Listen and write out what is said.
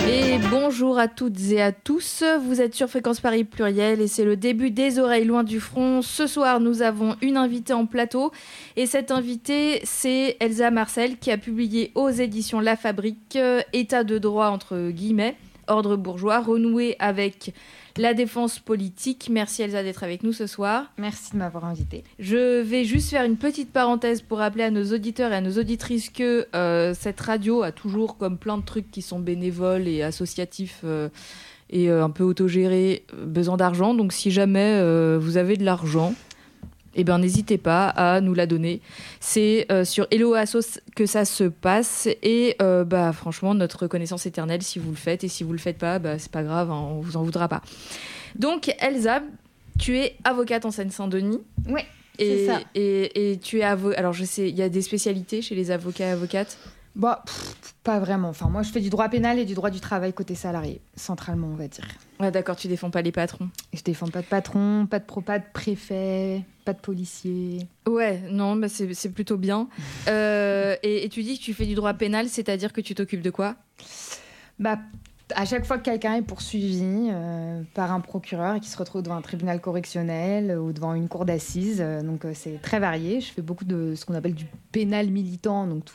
Et bonjour à toutes et à tous, vous êtes sur Fréquence Paris Pluriel et c'est le début des oreilles loin du front. Ce soir, nous avons une invitée en plateau et cette invitée, c'est Elsa Marcel qui a publié aux éditions La Fabrique État de droit entre guillemets, ordre bourgeois, renoué avec la défense politique. Merci Elsa d'être avec nous ce soir. Merci de m'avoir invitée. Je vais juste faire une petite parenthèse pour rappeler à nos auditeurs et à nos auditrices que cette radio a toujours, comme plein de trucs qui sont bénévoles et associatifs et un peu autogérés, besoin d'argent. Donc si jamais vous avez de l'argent, eh ben, n'hésitez pas à nous la donner. C'est sur Hello Assos que ça se passe. Et franchement, notre reconnaissance éternelle si vous le faites. Et si vous le faites pas, c'est pas grave, hein, on vous en voudra pas. Donc, Elsa, tu es avocate en Seine-Saint-Denis. Oui, c'est ça. Et tu es alors, je sais, il y a des spécialités chez les avocats et avocates ? Pas vraiment. Enfin, moi, je fais du droit pénal et du droit du travail côté salarié, centralement, on va dire. Ouais, d'accord, tu défends pas les patrons. Je défends pas de patron, pas de préfet, pas de policier. Ouais, non, c'est plutôt bien. Et tu dis que tu fais du droit pénal, c'est-à-dire que tu t'occupes de quoi ? À chaque fois que quelqu'un est poursuivi par un procureur et qui se retrouve devant un tribunal correctionnel ou devant une cour d'assises, donc c'est très varié. Je fais beaucoup de ce qu'on appelle du pénal militant, donc